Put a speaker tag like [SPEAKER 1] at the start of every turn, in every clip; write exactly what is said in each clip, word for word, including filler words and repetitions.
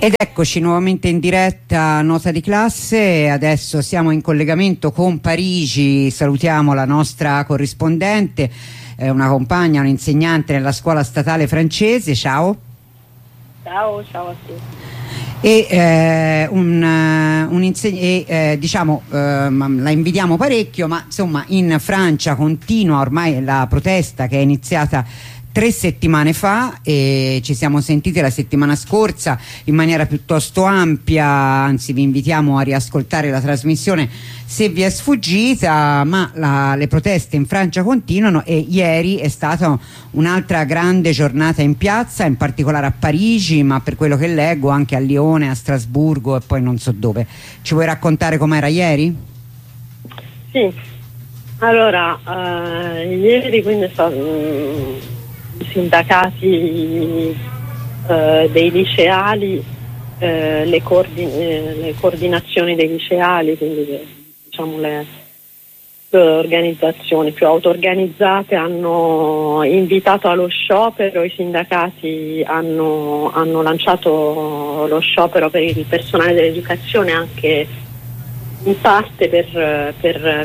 [SPEAKER 1] Ed eccoci nuovamente in diretta Nota di Classe. Adesso siamo in collegamento con Parigi. Salutiamo la nostra corrispondente, eh, una compagna, un'insegnante nella scuola statale francese. Ciao.
[SPEAKER 2] Ciao, ciao a te.
[SPEAKER 1] E, eh, un, un inseg- e eh, diciamo eh, la invidiamo parecchio, ma insomma in Francia continua ormai la protesta che è iniziata tre settimane fa, e ci siamo sentiti la settimana scorsa in maniera piuttosto ampia, anzi vi invitiamo a riascoltare la trasmissione se vi è sfuggita, ma la, le proteste in Francia continuano e ieri è stata un'altra grande giornata in piazza, in particolare a Parigi, ma per quello che leggo anche a Lione, a Strasburgo e poi non so dove. Ci vuoi raccontare com'era ieri?
[SPEAKER 2] Sì, allora uh, ieri quindi è stato i sindacati eh, dei liceali, eh, le, coordin- eh, le coordinazioni dei liceali, quindi le, diciamo le, le organizzazioni più auto-organizzate hanno invitato allo sciopero. I sindacati hanno, hanno lanciato lo sciopero per il personale dell'educazione, anche in parte per, per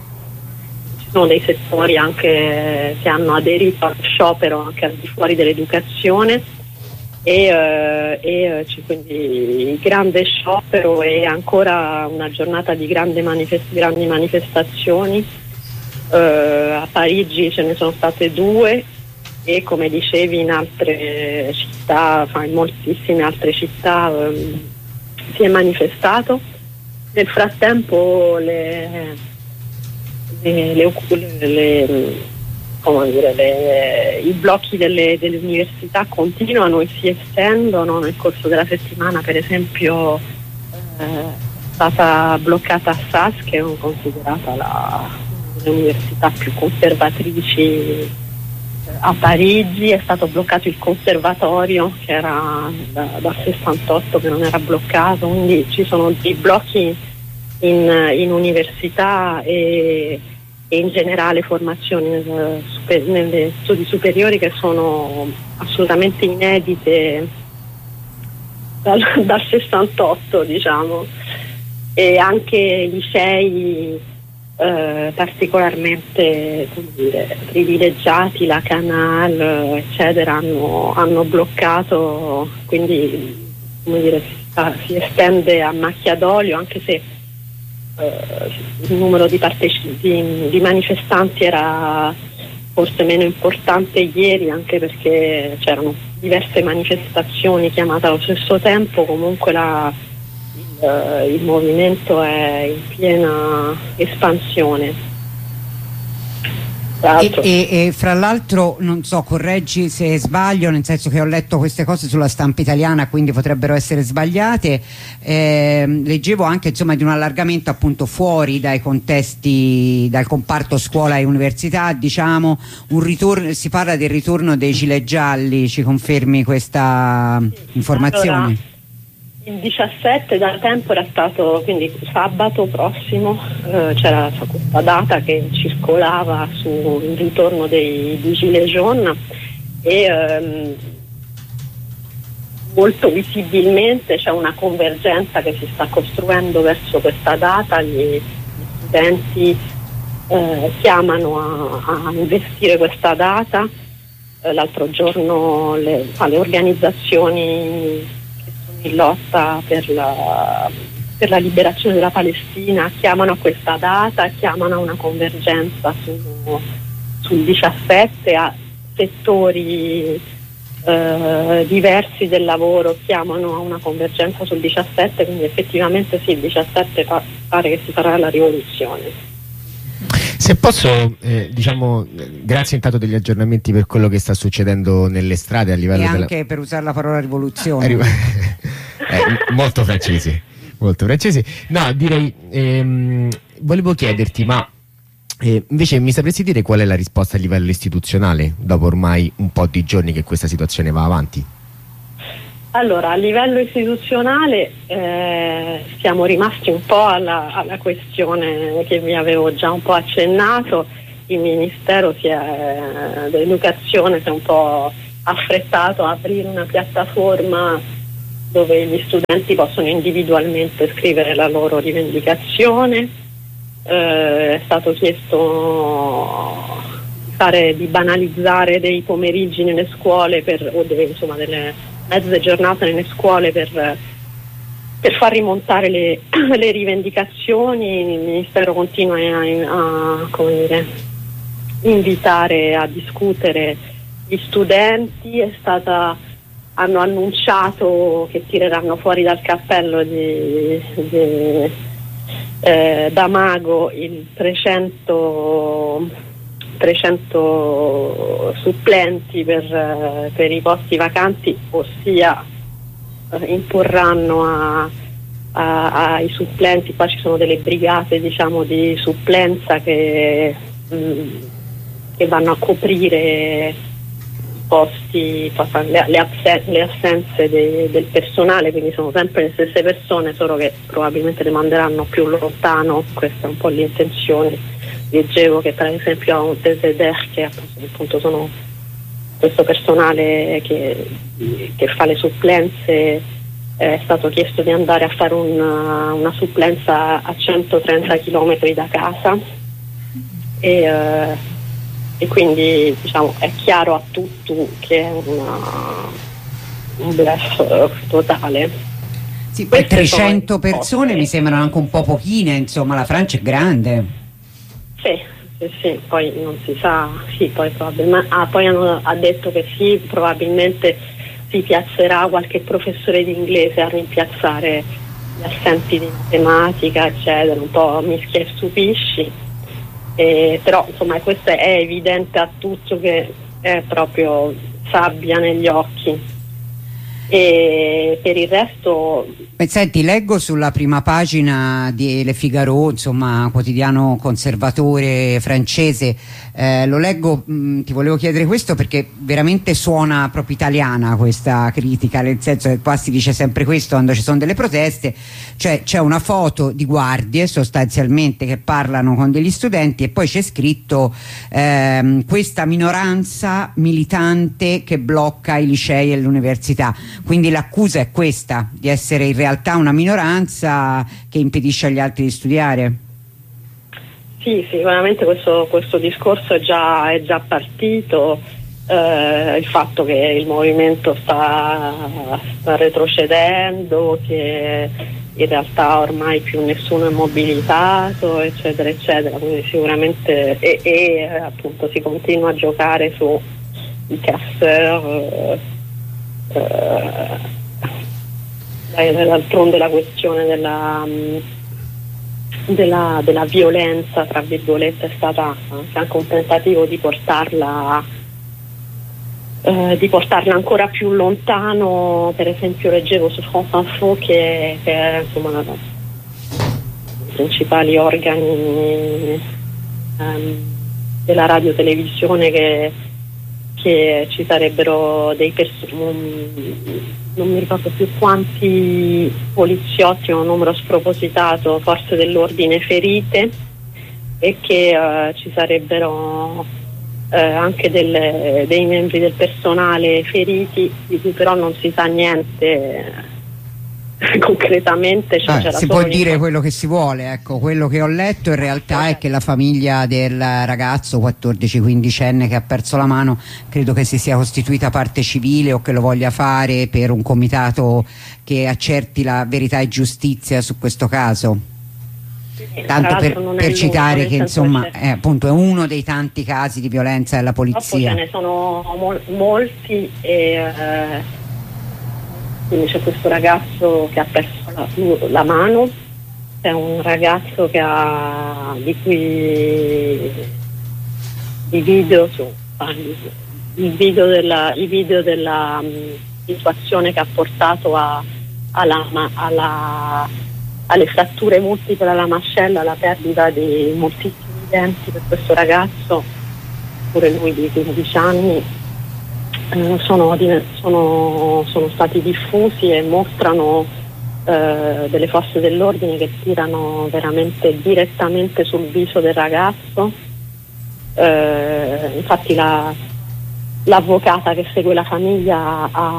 [SPEAKER 2] sono dei settori anche che hanno aderito al sciopero anche al di fuori dell'educazione e, eh, e c- quindi il grande sciopero è ancora una giornata di grande manifest- grandi manifestazioni. Eh, a Parigi ce ne sono state due e, come dicevi, in altre città, in moltissime altre città eh, si è manifestato. Nel frattempo le Le, le, le, come dire, le, i blocchi delle, delle università continuano e si estendono. Nel corso della settimana, per esempio, eh, è stata bloccata Assas, che è considerata la, l'università più conservatrici a Parigi. È stato bloccato il conservatorio, che era da, dal sessantotto che non era bloccato, quindi ci sono dei blocchi in, in università e e in generale formazioni nelle, super, nelle studi superiori, che sono assolutamente inedite dal, dal sessantotto, diciamo, e anche licei eh, particolarmente, come dire, privilegiati, la Canal eccetera, hanno, hanno bloccato, quindi, come dire, si, sta, si estende a macchia d'olio, anche se Uh, il numero di, parteci- di, di manifestanti era forse meno importante ieri, anche perché c'erano diverse manifestazioni chiamate allo stesso tempo. Comunque la, il, uh, il movimento è in piena espansione.
[SPEAKER 1] E, e, e fra l'altro, non so, correggi se sbaglio, nel senso che ho letto queste cose sulla stampa italiana, quindi potrebbero essere sbagliate. Eh, leggevo anche, insomma, di un allargamento appunto fuori dai contesti, dal comparto scuola e università, diciamo, un ritorno, si parla del ritorno dei gilet gialli. Ci confermi questa
[SPEAKER 2] sì,
[SPEAKER 1] informazione?
[SPEAKER 2] Allora, il diciassette da tempo era stato, quindi sabato prossimo, eh, c'era questa data che circolava sul ritorno dei, dei Gilets jaunes e ehm, molto visibilmente c'è una convergenza che si sta costruendo verso questa data. Gli studenti eh, chiamano a, a investire questa data. Eh, l'altro giorno le, le organizzazioni in lotta per la, per la liberazione della Palestina chiamano a questa data, chiamano a una convergenza su, sul diciassette, a settori eh, diversi del lavoro chiamano a una convergenza sul diciassette, quindi effettivamente sì, il diciassette pa- pare che si farà la rivoluzione.
[SPEAKER 3] Se posso, eh, diciamo, grazie intanto degli aggiornamenti per quello che sta succedendo nelle strade a livello
[SPEAKER 1] e anche
[SPEAKER 3] della...
[SPEAKER 1] per usare la parola rivoluzione.
[SPEAKER 3] eh, molto francesi, molto francesi. No, direi, ehm, volevo chiederti, ma eh, invece mi sapresti dire qual è la risposta a livello istituzionale dopo ormai un po' di giorni che questa situazione va avanti?
[SPEAKER 2] Allora, a livello istituzionale eh, siamo rimasti un po' alla, alla questione che vi avevo già un po' accennato. Il Ministero si è, dell'Educazione si è un po' affrettato a aprire una piattaforma dove gli studenti possono individualmente scrivere la loro rivendicazione. Eh, è stato chiesto di, fare, di banalizzare dei pomeriggi nelle scuole per, o delle, insomma, delle mezze giornate nelle scuole per, per far rimontare le, le rivendicazioni. Il Ministero continua a, a come dire, invitare a discutere gli studenti. È stata, hanno annunciato che tireranno fuori dal cappello di, di eh, D'Amago il trecento, trecento supplenti per, per i posti vacanti, ossia eh, imporranno a, a, ai supplenti. Qua ci sono delle brigate, diciamo, di supplenza che, mh, che vanno a coprire posti, le, le, assenze, le assenze de, del personale, quindi sono sempre le stesse persone, solo che probabilmente le manderanno più lontano. Questa è un po' l'intenzione. Leggevo che per esempio a un Deseder, che appunto sono questo personale che, che fa le supplenze, è stato chiesto di andare a fare una, una supplenza a centotrenta chilometri da casa e eh, e quindi, diciamo, è chiaro a tutti che è una, un bluff totale.
[SPEAKER 1] Sì, poi trecento persone mi sembrano anche un po' pochine, insomma, la Francia è grande.
[SPEAKER 2] Sì, sì, sì, poi non si sa, sì, poi probabilmente, ah, poi hanno, ha detto che sì, probabilmente si piazzerà qualche professore di inglese a rimpiazzare gli assenti di matematica, eccetera, un po' mischia e stupisci. Eh, però insomma questo è evidente a tutti che è proprio sabbia negli occhi. E per il resto,
[SPEAKER 1] Beh, senti, leggo sulla prima pagina di Le Figaro, insomma, quotidiano conservatore francese, eh, lo leggo, mh, ti volevo chiedere questo perché veramente suona proprio italiana questa critica, nel senso che qua si dice sempre questo quando ci sono delle proteste, cioè c'è una foto di guardie sostanzialmente che parlano con degli studenti e poi c'è scritto ehm, questa minoranza militante che blocca i licei e l'università. Quindi l'accusa è questa, di essere in realtà una minoranza che impedisce agli altri di studiare.
[SPEAKER 2] Sì, sicuramente questo, questo discorso è già, è già partito, eh, il fatto che il movimento sta, sta retrocedendo, che in realtà ormai più nessuno è mobilitato, eccetera, eccetera, quindi sicuramente e, e appunto si continua a giocare su i casseur. Eh, d'altronde la questione della, della, della violenza, tra virgolette, è stata anche un tentativo di portarla eh, di portarla ancora più lontano. Per esempio leggevo su France Info che, che è, insomma, i principali organi ehm, della radio televisione che che ci sarebbero dei pers- non mi ricordo più quanti poliziotti, un numero spropositato, forze dell'ordine ferite, e che eh, ci sarebbero eh, anche delle, dei membri del personale feriti, di cui però non si sa niente concretamente. Cioè,
[SPEAKER 1] ah, si può dire quello che si vuole, ecco. Quello che ho letto in realtà è che la famiglia del ragazzo quattordici quindicenne che ha perso la mano credo che si sia costituita parte civile o che lo voglia fare per un comitato che accerti la verità e giustizia su questo caso.
[SPEAKER 2] Sì,
[SPEAKER 1] tanto per, per citare che insomma è, appunto, è uno dei tanti casi di violenza della polizia.
[SPEAKER 2] Ce ne sono mol- molti e eh, quindi c'è questo ragazzo che ha perso la, la mano, c'è un ragazzo che ha, di cui i video, su, il video della, i video della um, situazione che ha portato a, alla, alla, alle fratture multiple alla mascella, alla perdita di moltissimi denti per questo ragazzo, pure lui di quindici anni. Sono, sono, sono stati diffusi e mostrano eh, delle forze dell'ordine che tirano veramente direttamente sul viso del ragazzo. Eh, infatti la, l'avvocata che segue la famiglia ha,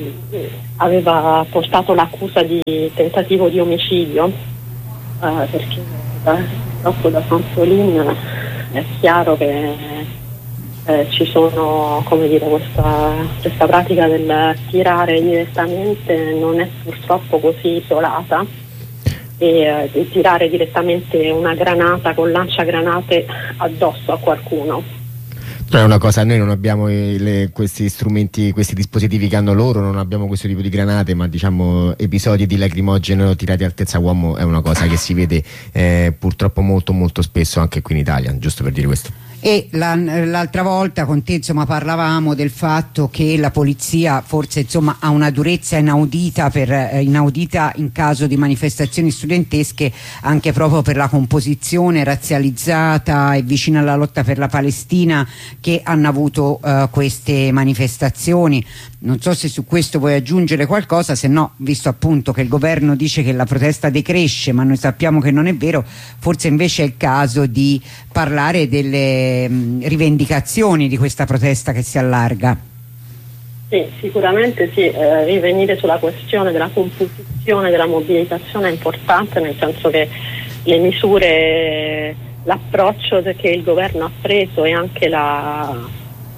[SPEAKER 2] aveva portato l'accusa di tentativo di omicidio, eh, perché purtroppo da San Solin è chiaro che eh, ci sono, come dire, questa, questa pratica del tirare direttamente non è purtroppo così isolata, e eh, di tirare direttamente una granata con lanciagranate addosso a qualcuno.
[SPEAKER 3] Non è una cosa, noi non abbiamo i, le, questi strumenti, questi dispositivi che hanno loro, non abbiamo questo tipo di granate, ma diciamo episodi di lacrimogeno tirati a altezza uomo è una cosa che si vede eh, purtroppo molto molto spesso anche qui in Italia, giusto per dire questo.
[SPEAKER 1] E la, l'altra volta con te insomma parlavamo del fatto che la polizia forse insomma ha una durezza inaudita, per, eh, inaudita in caso di manifestazioni studentesche, anche proprio per la composizione razzializzata e vicina alla lotta per la Palestina che hanno avuto eh, queste manifestazioni. Non so se su questo vuoi aggiungere qualcosa, se no, visto appunto che il governo dice che la protesta decresce, ma noi sappiamo che non è vero, forse invece è il caso di parlare delle mh, rivendicazioni di questa protesta che si allarga.
[SPEAKER 2] Sì, sicuramente sì, eh, rivenire sulla questione della composizione della mobilitazione è importante, nel senso che le misure, l'approccio che il governo ha preso e anche la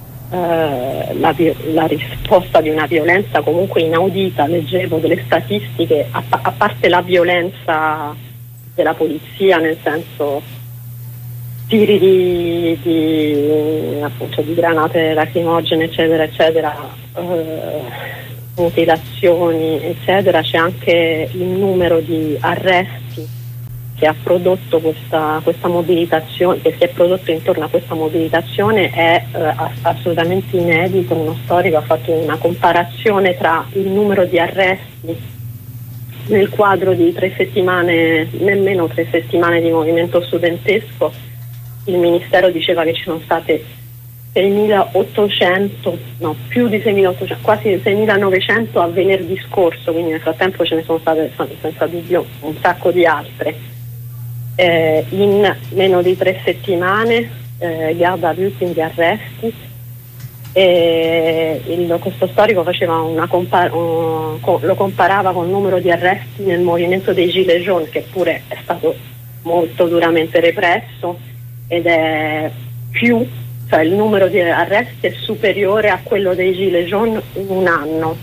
[SPEAKER 2] Uh, la, la risposta di una violenza comunque inaudita. Leggevo delle statistiche, a, a parte la violenza della polizia, nel senso tiri di, di, appunto, di granate lacrimogene eccetera eccetera, uh, mutilazioni eccetera, c'è anche il numero di arresti che ha prodotto questa, questa mobilitazione, che si è prodotto intorno a questa mobilitazione è eh, assolutamente inedito. Uno storico ha fatto una comparazione tra il numero di arresti nel quadro di tre settimane, nemmeno tre settimane di movimento studentesco. Il Ministero diceva che ci sono state seimilaottocento, no, più di seimilaottocento, quasi seimilanovecento a venerdì scorso, quindi nel frattempo ce ne sono state senza dubbio un sacco di altre. Eh, in meno di tre settimane eh, Garda gli ultimi arresti, e il, questo storico faceva una compar- un, co- lo comparava con il numero di arresti nel movimento dei Gilets jaunes, che pure è stato molto duramente represso, ed è più, cioè il numero di arresti è superiore a quello dei Gilets jaunes in un anno.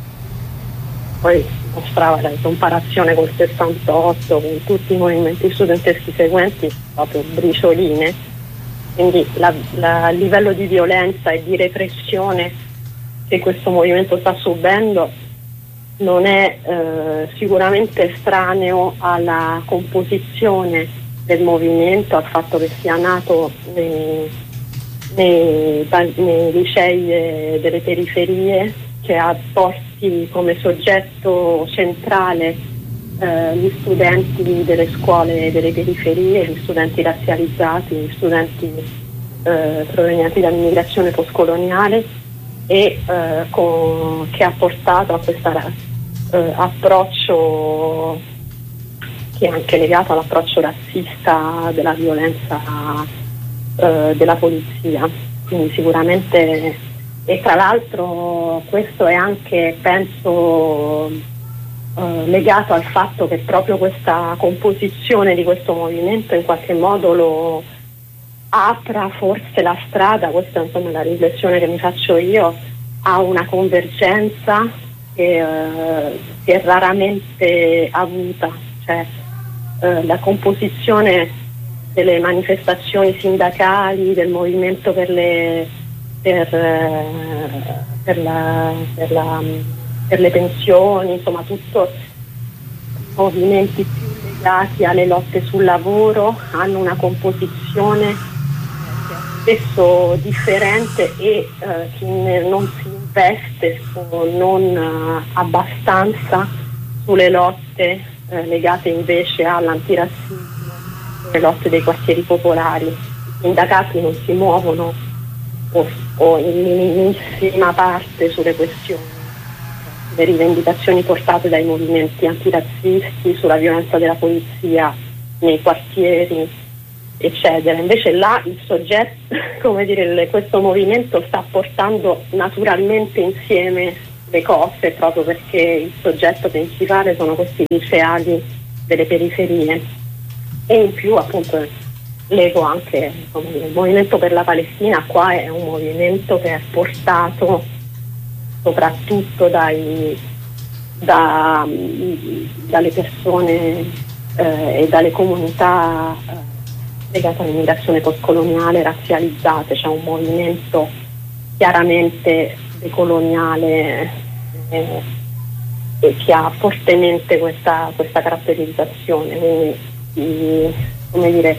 [SPEAKER 2] Poi mostrava la comparazione col sessantotto, con tutti i movimenti studenteschi seguenti, proprio bricioline. Quindi la, la, il livello di violenza e di repressione che questo movimento sta subendo non è eh, sicuramente estraneo alla composizione del movimento, al fatto che sia nato nei, nei, nei licei de, delle periferie, che ha posti come soggetto centrale eh, gli studenti delle scuole delle periferie, gli studenti razzializzati, gli studenti eh, provenienti dall'immigrazione postcoloniale, e eh, con, che ha portato a questo eh, approccio che è anche legato all'approccio razzista della violenza eh, della polizia. Quindi sicuramente. E tra l'altro questo è anche, penso, eh, legato al fatto che proprio questa composizione di questo movimento in qualche modo lo apra forse la strada, questa è insomma la riflessione che mi faccio io, a una convergenza che, eh, che è raramente avuta, cioè eh, la composizione delle manifestazioni sindacali, del movimento per le Per, per, la, per, la, per le pensioni, insomma tutto movimenti più legati alle lotte sul lavoro hanno una composizione spesso differente e eh, chi non si investe o non eh, abbastanza sulle lotte eh, legate invece all'antirazzismo, le lotte dei quartieri popolari. I sindacati non si muovono O, o in minimissima parte sulle questioni, le rivendicazioni portate dai movimenti antirazzisti, sulla violenza della polizia nei quartieri, eccetera. Invece là il soggetto, come dire, il, questo movimento sta portando naturalmente insieme le cose, proprio perché il soggetto principale sono questi liceali delle periferie, e in più appunto leggo anche, come dire, il movimento per la Palestina qua è un movimento che è portato soprattutto dai, da, dalle persone eh, e dalle comunità eh, legate all'immigrazione postcoloniale razzializzate. C'è un movimento chiaramente decoloniale eh, e che ha fortemente questa, questa caratterizzazione, quindi i, come dire,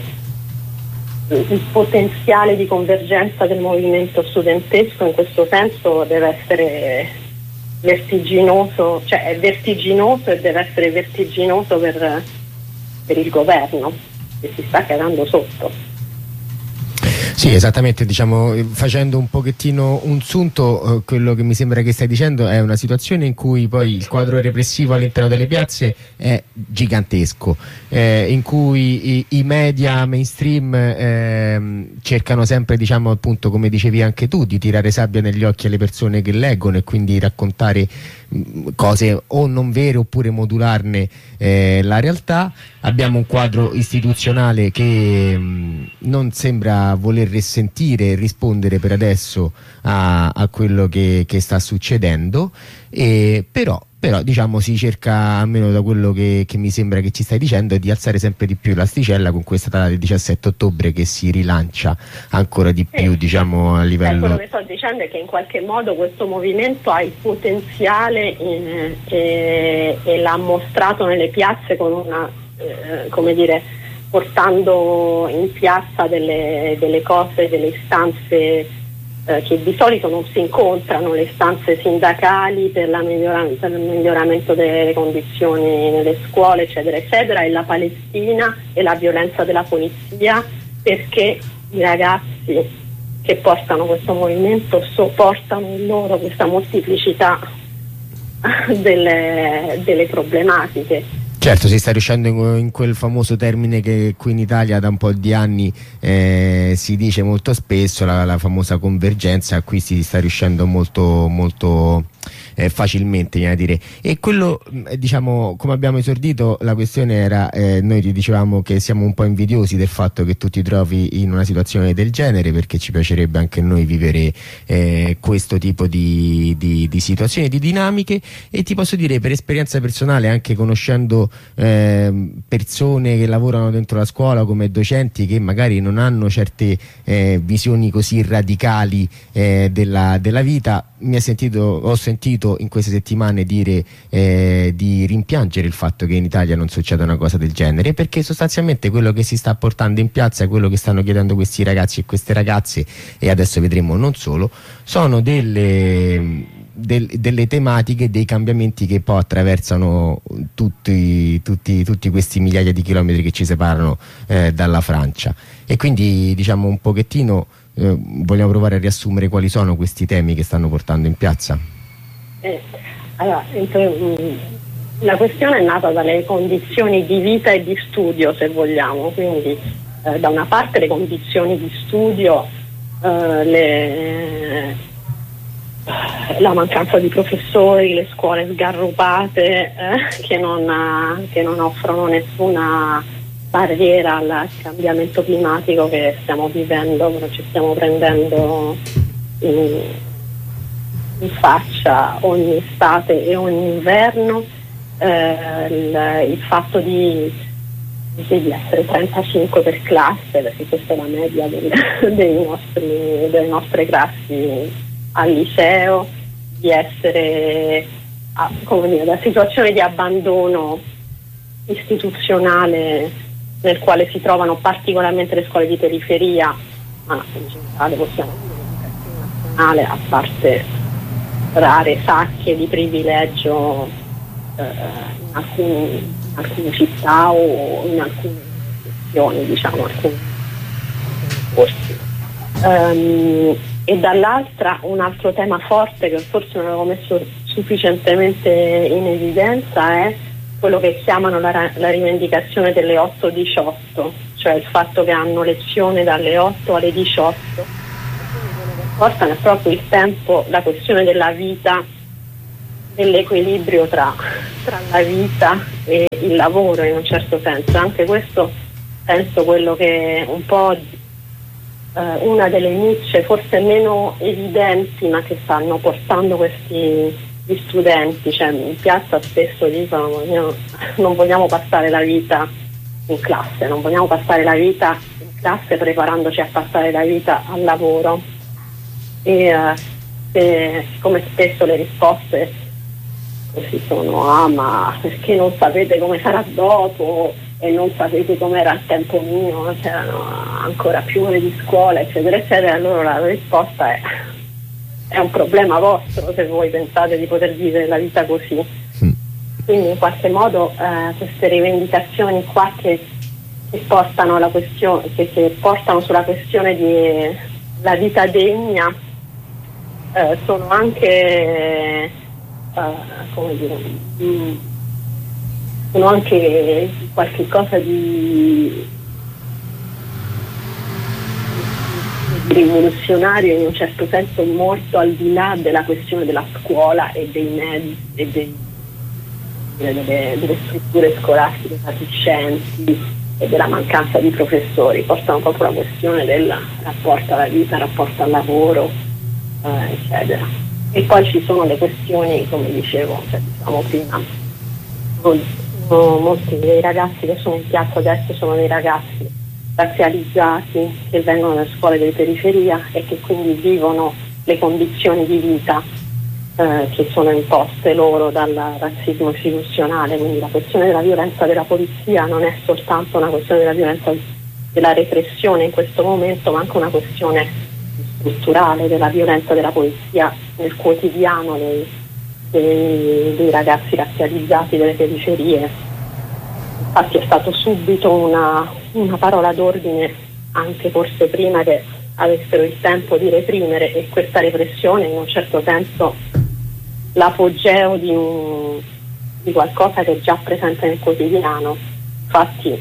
[SPEAKER 2] il potenziale di convergenza del movimento studentesco in questo senso deve essere vertiginoso, cioè è vertiginoso e deve essere vertiginoso per, per il governo che si sta quedando sotto.
[SPEAKER 3] Sì, esattamente, diciamo, facendo un pochettino un sunto, eh, quello che mi sembra che stai dicendo è una situazione in cui poi il quadro repressivo all'interno delle piazze è gigantesco, eh, in cui i, i media mainstream eh, cercano sempre, diciamo, appunto, come dicevi anche tu, di tirare sabbia negli occhi alle persone che leggono e quindi raccontare mh, cose o non vere oppure modularne eh, la realtà. Abbiamo un quadro istituzionale che mh, non sembra voler risentire e rispondere per adesso a, a quello che, che sta succedendo, e però, però diciamo si cerca, almeno da quello che, che mi sembra che ci stai dicendo, di alzare sempre di più l'asticella con questa data del diciassette ottobre che si rilancia ancora di più, sì, diciamo, a livello...
[SPEAKER 2] Eh, quello che sto dicendo è che in qualche modo questo movimento ha il potenziale in, e, e l'ha mostrato nelle piazze con una, eh, come dire, portando in piazza delle, delle cose, delle istanze eh, che di solito non si incontrano, le istanze sindacali per, la migliora, per il miglioramento delle condizioni nelle scuole, eccetera, eccetera, e la Palestina e la violenza della polizia, perché i ragazzi che portano questo movimento sopportano in loro questa molteplicità delle, delle problematiche.
[SPEAKER 3] Certo, si sta riuscendo in, in quel famoso termine che qui in Italia da un po' di anni eh, si dice molto spesso, la, la famosa convergenza. Qui si sta riuscendo molto molto eh, facilmente, viene a dire. E quello, diciamo, come abbiamo esordito, la questione era, eh, noi ti dicevamo che siamo un po' invidiosi del fatto che tu ti trovi in una situazione del genere, perché ci piacerebbe anche a noi vivere eh, questo tipo di, di, di situazioni, di dinamiche, e ti posso dire per esperienza personale, anche conoscendo eh, persone che lavorano dentro la scuola come docenti, che magari non hanno certe eh, visioni così radicali eh, della, della vita, mi ha sentito, ho sentito in queste settimane dire eh, di rimpiangere il fatto che in Italia non succeda una cosa del genere, perché sostanzialmente quello che si sta portando in piazza, quello che stanno chiedendo questi ragazzi e queste ragazze, e adesso vedremo non solo, sono delle, del, delle tematiche, dei cambiamenti che poi attraversano tutti, tutti, tutti questi migliaia di chilometri che ci separano eh, dalla Francia. E quindi, diciamo, un pochettino Eh, vogliamo provare a riassumere quali sono questi temi che stanno portando in piazza?
[SPEAKER 2] Eh, allora, la questione è nata dalle condizioni di vita e di studio, se vogliamo, quindi eh, da una parte le condizioni di studio, eh, le, la mancanza di professori, le scuole sgarrupate eh, che, non, che non offrono nessuna barriera al cambiamento climatico che stiamo vivendo, che ci stiamo prendendo in, in faccia ogni estate e ogni inverno, eh, il, il fatto di, di essere trentacinque per classe, perché questa è la media del, dei nostri, delle nostre classi al liceo, di essere, come dire, la situazione di abbandono istituzionale nel quale si trovano particolarmente le scuole di periferia, ma in generale possiamo dire l'educazione nazionale, a parte rare sacche di privilegio eh, in, alcuni, in alcune città o in alcune sezioni, diciamo, alcuni corsi. Um, e dall'altra un altro tema forte che forse non avevo messo sufficientemente in evidenza è quello che chiamano la, la rivendicazione delle otto diciotto, cioè il fatto che hanno lezione dalle otto alle diciotto, e quindi quello che portano è proprio il tempo, la questione della vita, dell'equilibrio tra, tra la vita e il lavoro, in un certo senso. Anche questo penso quello che un po' eh, una delle nicce forse meno evidenti, ma che stanno portando questi gli studenti, cioè in piazza spesso dicono no, non vogliamo passare la vita in classe, non vogliamo passare la vita in classe preparandoci a passare la vita al lavoro, e eh, siccome spesso le risposte così sono ah ma perché non sapete come sarà dopo e non sapete com'era al tempo mio, c'erano ancora più ore di scuola eccetera eccetera, allora la risposta è è un problema vostro se voi pensate di poter vivere la vita così. Mm. Quindi in qualche modo eh, queste rivendicazioni qua che, che portano alla questione, che, che portano sulla questione di la vita degna eh, sono anche eh, come dire mh, sono anche qualche cosa di rivoluzionario, in un certo senso molto al di là della questione della scuola e dei mezzi e dei, delle, delle strutture scolastiche fatiscenti e della mancanza di professori. Portano proprio la questione del rapporto alla vita, rapporto al lavoro, eh, eccetera. E poi ci sono le questioni, come dicevo, cioè, diciamo prima, molti dei ragazzi che sono in piazza adesso sono dei ragazzi razzializzati che vengono dalle scuole di periferia e che quindi vivono le condizioni di vita eh, che sono imposte loro dal razzismo istituzionale. Quindi la questione della violenza della polizia non è soltanto una questione della violenza della repressione in questo momento, ma anche una questione strutturale della violenza della polizia nel quotidiano dei, dei, dei ragazzi razzializzati delle periferie. Infatti è stato subito una, una parola d'ordine, anche forse prima che avessero il tempo di reprimere, e questa repressione in un certo senso l'apogeo di, un, di qualcosa che è già presente nel quotidiano. Infatti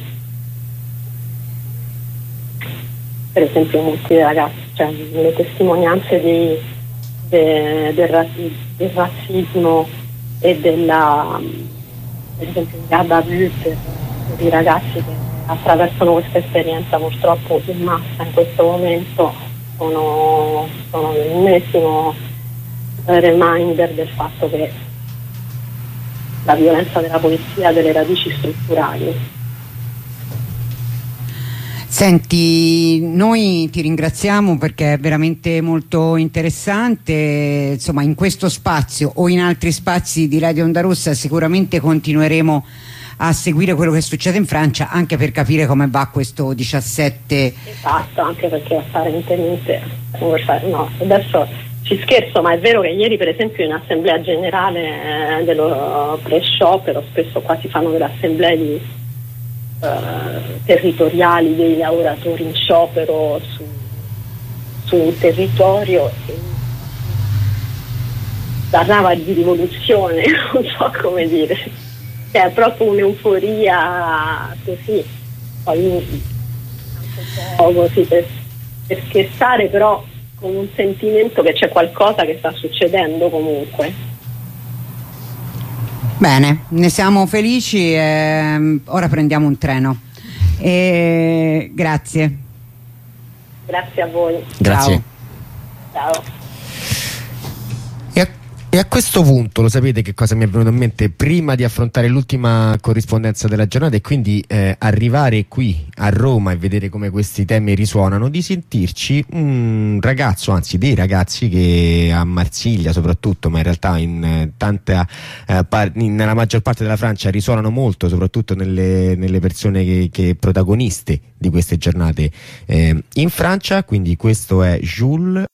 [SPEAKER 2] per esempio molti ragazzi, cioè le testimonianze di, de, del, razzi, del razzismo e della, per esempio di garda per i ragazzi che attraversano questa esperienza purtroppo in massa in questo momento sono, sono l'ennesimo reminder del fatto che la violenza della polizia ha delle radici strutturali.
[SPEAKER 1] Senti, noi ti ringraziamo perché è veramente molto interessante, insomma in questo spazio o in altri spazi di Radio Onda Rossa sicuramente continueremo a seguire quello che succede in Francia, anche per capire come va questo diciassette.
[SPEAKER 2] Esatto, anche perché apparentemente no, adesso ci scherzo, ma è vero che ieri per esempio in assemblea generale eh, dello pre-sciopero spesso qua si fanno delle assemblee di Uh, territoriali dei lavoratori in sciopero su, su un territorio, e parlava di rivoluzione, non so come dire, cioè, è proprio un'euforia così, poi un po' così per, per scherzare, però con un sentimento che c'è qualcosa che sta succedendo comunque.
[SPEAKER 1] Bene, ne siamo felici, eh, ora prendiamo un treno. E grazie.
[SPEAKER 2] Grazie a voi.
[SPEAKER 3] Grazie.
[SPEAKER 2] Ciao. Ciao.
[SPEAKER 3] E a, e a questo punto, lo sapete che cosa mi è venuto in mente prima di affrontare l'ultima corrispondenza della giornata e quindi eh, arrivare qui a Roma e vedere come questi temi risuonano, di sentirci un ragazzo, anzi dei ragazzi che a Marsiglia soprattutto, ma in realtà in eh, tanta eh, par- in, nella maggior parte della Francia risuonano molto, soprattutto nelle, nelle persone che, che protagoniste di queste giornate eh, in Francia. Quindi questo è Jules